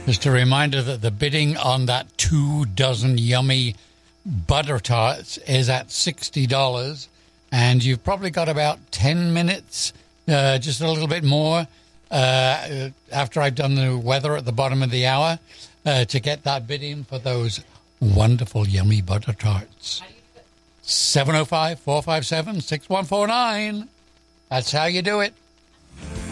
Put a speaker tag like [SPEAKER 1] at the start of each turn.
[SPEAKER 1] Just a reminder that the bidding on that 2 dozen yummy butter tarts is at $60, and you've probably got about 10 minutes, just a little bit more, after I've done the weather at the bottom of the hour, to get that bid in for those wonderful yummy butter tarts. 705-457-6149. That's how you do it.